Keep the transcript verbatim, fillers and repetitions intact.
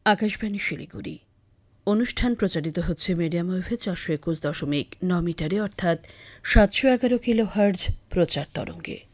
আকাশবাণী শিলিগুড়ি। অনুষ্ঠান প্রচারিত হচ্ছে মিডিয়াম ওয়েভে চারশো একুশ দশমিক ন মিটারে অর্থাৎ সাতশো এগারো কিলো হার্জ প্রচার তরঙ্গে।